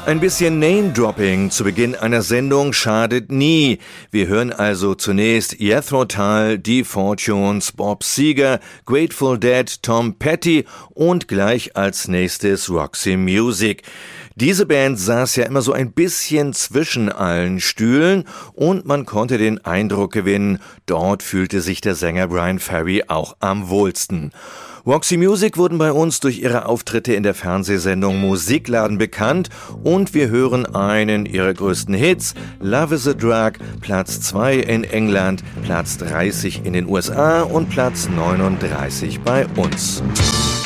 Ein bisschen Name-Dropping zu Beginn einer Sendung schadet nie. Wir hören also zunächst Jethro Tull, Die Fortunes, Bob Seger, Grateful Dead, Tom Petty und gleich als nächstes Roxy Music. Diese Band saß ja immer so ein bisschen zwischen allen Stühlen und man konnte den Eindruck gewinnen, dort fühlte sich der Sänger Bryan Ferry auch am wohlsten. Roxy Music wurden bei uns durch ihre Auftritte in der Fernsehsendung Musikladen bekannt und wir hören einen ihrer größten Hits, Love is a Drug, Platz 2 in England, Platz 30 in den USA und Platz 39 bei uns.